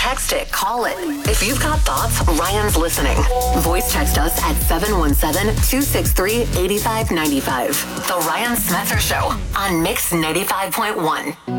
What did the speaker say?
Text it, call it. If you've got thoughts, Ryan's listening. Voice text us at 717-263-8595. The Ryan Smethurst Show on Mix 95.1.